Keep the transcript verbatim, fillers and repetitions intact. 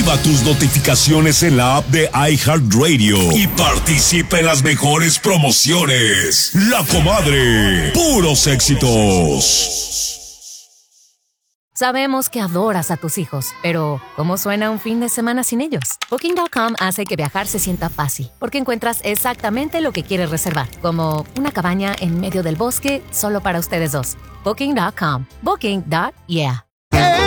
Activa tus notificaciones en la app de iHeartRadio y participa en las mejores promociones. La Comadre, puros éxitos. Sabemos que adoras a tus hijos, pero ¿cómo suena un fin de semana sin ellos? Booking punto com hace que viajar se sienta fácil, porque encuentras exactamente lo que quieres reservar, como una cabaña en medio del bosque solo para ustedes dos. Booking punto com. Booking. Yeah.